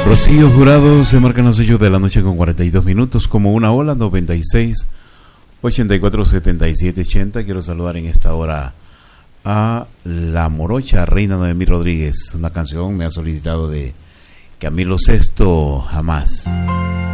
Rocío Jurado se marcan los sellos de la noche con 42 minutos, como una ola. 96 84 77 80. Quiero saludar en esta hora a La Morocha, Reina Noemí Rodríguez. Una canción me ha solicitado de Camilo Sesto, Jamás.